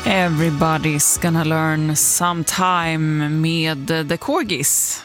Everybody's gonna learn sometime med The Corgis.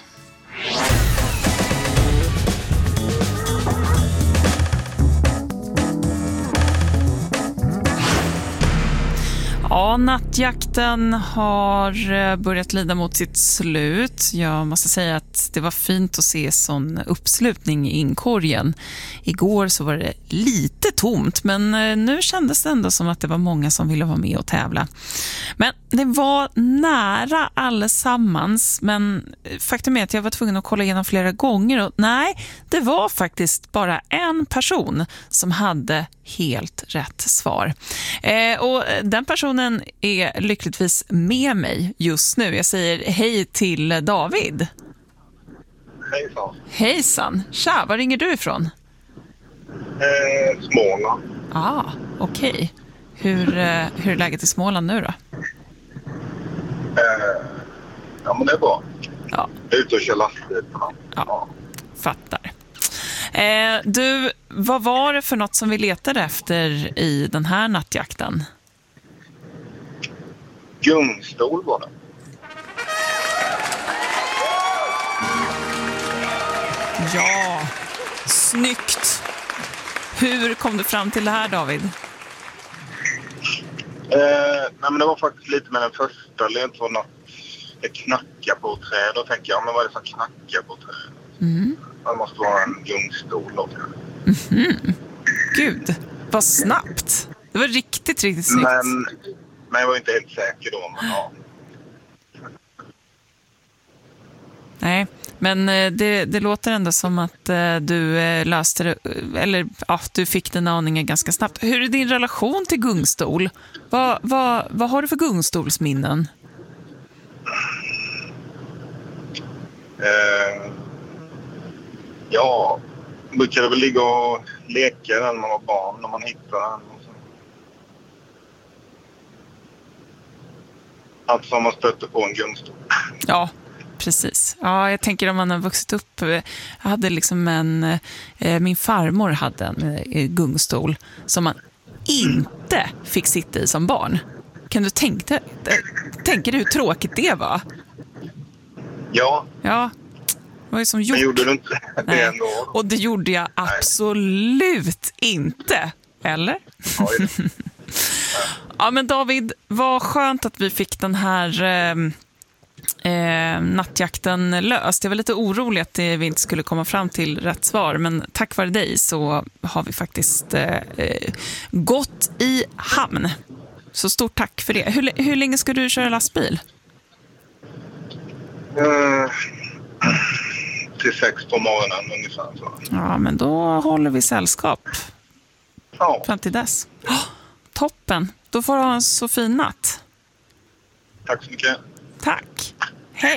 Ja, nattjakten har börjat lida mot sitt slut. Jag måste säga att det var fint att se sån uppslutning i inkorgen. Igår så var det lite tomt, men nu kändes det ändå som att det var många som ville vara med och tävla. Men det var nära allesammans, men faktum är att jag var tvungen att kolla igenom flera gånger och nej, det var faktiskt bara en person som hade helt rätt svar. Och den personen är lyckligtvis med mig just nu. Jag säger hej till David. Hejsan. Hejsan. Tja, var ringer du ifrån? Småland. Okej. Hur är läget i Småland nu då? Ja, men det är bra. Ja. Jag är ute och kör lastbil. Ja, fattar. Du, vad var det för något som vi letade efter i den här nattjakten? Gungstol var det. Ja, snyggt. Hur kom du fram till det här, David? Nej, men det var faktiskt lite med den första ledtråden. Det knackar på träd. Då tänker jag, men vad är det som knackar på träd? Det måste vara en gungstol då. Gud, vad snabbt. Det var riktigt snyggt. Men jag var inte helt säker då. Men ja. Nej, men det låter ändå som att du löste det, eller ja, du fick den aningen ganska snabbt. Hur är din relation till gungstol? Vad har du för gungstolsminnen? Ja, brukade väl ligga och leka när man var barn, när man hittade den. Allt som man stötte på en gungstol. Ja, precis. Ja, jag tänker om man har vuxit upp. Jag hade liksom min farmor hade en gungstol som man inte fick sitta i som barn. Kan du tänka dig hur tråkigt det var? Ja. Ja. Det var ju som gjort. Men gjorde du inte det ändå? Och det gjorde jag absolut inte. Eller? Ja, men David, vad skönt att vi fick den här nattjakten löst. Jag var lite orolig att vi inte skulle komma fram till rätt svar, men tack vare dig så har vi faktiskt gått i hamn. Så stort tack för det. Hur länge ska du köra lastbil? Till 6 på morgonen ungefär. Så. Ja, men då håller vi sällskap. Ja. Fram till dess. Toppen. Då får du ha en så fin natt. Tack så mycket. Tack.